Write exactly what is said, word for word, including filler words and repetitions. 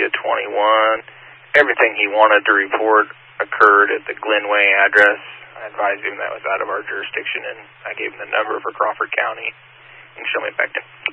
to twenty-one. Everything he wanted to report occurred at the Glenway address. I advised him that was out of our jurisdiction, and I gave him the number for Crawford County. You can show me back to